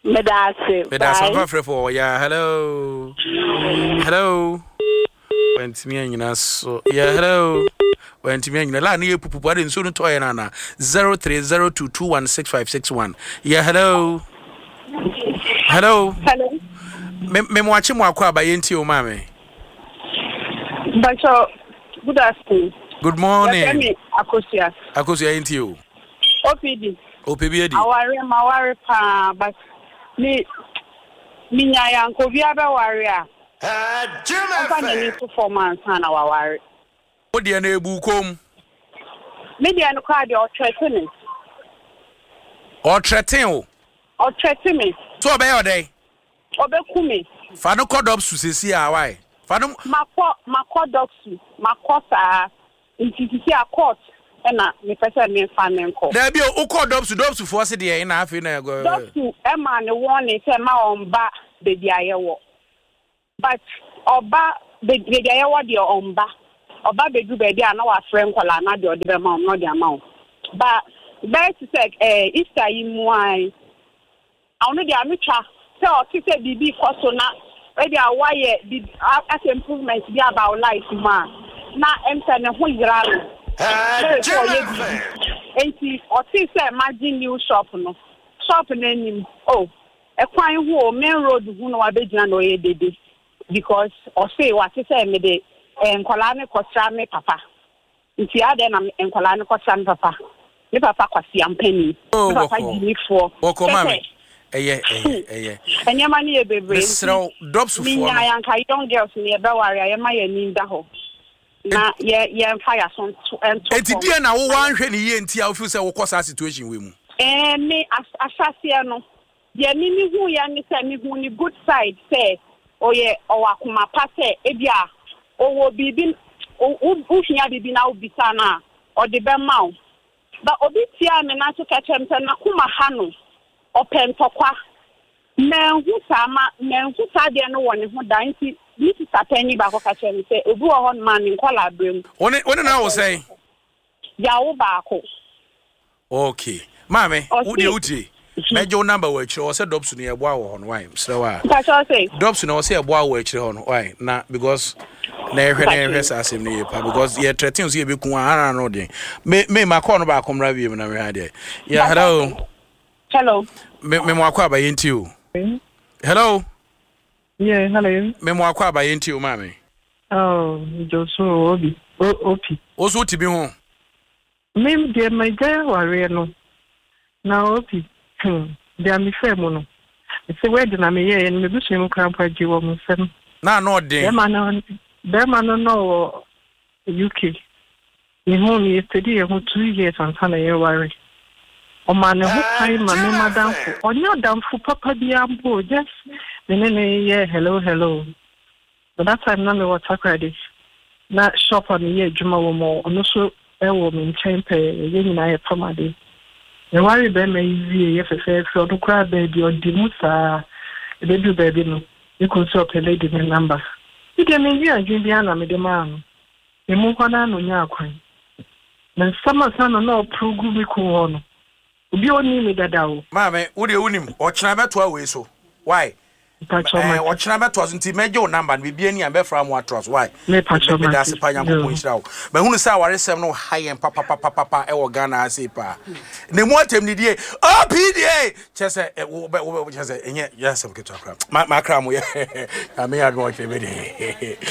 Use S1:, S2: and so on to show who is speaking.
S1: Medasi I'm for yeah, hello. Hello. Went me and so yeah, hello. Went me and la near pupu in soon to nana 0302216561. Yeah, hello. Hello.
S2: Hello.
S1: Me watching more by into your mammy.
S2: Bacho, good afternoon.
S1: Good morning.
S2: Akosia
S1: into you.
S2: OPD.
S1: OPD.
S2: Mawari pa but me nya yanko biaba waria. Jimmy need 4 months na wawari.
S1: What the nebu come?
S2: Me the no card or threatening.
S1: Or threatening.
S2: Or threatening.
S1: So obey your day.
S2: Obekumi.
S1: Fano called up to see why. Fano
S2: Mako doxu. Makosa intisi a court. Ena me pese me fan enko.
S1: There be o called up to force the in half in a go.
S2: Doxu Emma ne warning say ma omba baby ayewo. But oba baby ayewo de omba. Oba bedu baby ana wa friend kola na de ode be ma no de amount. But best say Easter yimu ai. Awno de amitwa say o ti say bibi koso na we dey why as improvement be about life ma. Na enter ne ho yira no. Enti o ti say imagine new shop no. Shop nanim. Oh, e kwan hu main road hu no abegina no ye dede because o say what say me de enkola ne kosra me papa. Nti ade na enkola ne kosra me papa. Me papa kwasi ampani. Me papa gimi fo.
S1: Oko mama. Eye.
S2: Enyama ni e bebre.
S1: Sro drops for.
S2: Me nya yanka young girls ni e be ware ayema ye ni nda ho. Na ye fire son and
S1: enti dia na wo wan hwe ne ye enti a wo feel say wo kosa situation we mu.
S2: Me asase no. Ye ni hu ya ni say me hu ni good side say oye owakuma pa say ebia owo bibi uhia bibi na obisa na ode be ma o. Ba obi tia me na to catch em say na kuma ha no opentokwa menhu sa de no woni ho dan ti ni ti satani ba ko catch em say obi wo hon man nkola abrem
S1: one na wo say
S2: ya wo ba ko
S1: okay mame wo de uti mejo number we chiro o say dobs no ye boa wo hon why so wa dobs no o say boa wo chiro hon why na because na ehwe sa asem ni pa because ye threaten so ye be kun ara no de me ma call no ba komra bi me na me ha de yeah
S2: hello
S1: me mo akwa ba yenti o hello
S3: yeah hello
S1: me mo akwa ba yenti o mame
S3: Joshua obi
S1: oso ti bi ho
S3: me de my guy ware no na obi de am fe mo no se we de na me ye me bi so mu krampa ji wo mo sem
S1: na no de
S3: be man no UK ni ho ni study ho 2 years and sana ye ware o man ho time ma me madam fo onyo dam fo papa bi ambo just me ye hello but that time na me water credit na shop on ye juma wo mo ono so e wo me nchempe ye nyina ye pamade ye ware be me easy ye fefe fi odo kra be di odi musa e be du be no you can so pele di number ide me yi adwin bia na me de ma no e mu kwana no nya akwan na sama sana na progu bi ko hono obi oni me dada o
S1: mame wo de unim o kira beto awe so why o kira beto so nti meje o number no bibia ni ambe fra mo atros why
S3: me pacho
S1: me da se pa nyanko ko nhira wo me hunu sa waresem no high papa e wo Ghana ase pa ne mo atem ni die PDA chese wo chese enye yasem keto akra ma kra mo ye ame admo chebe de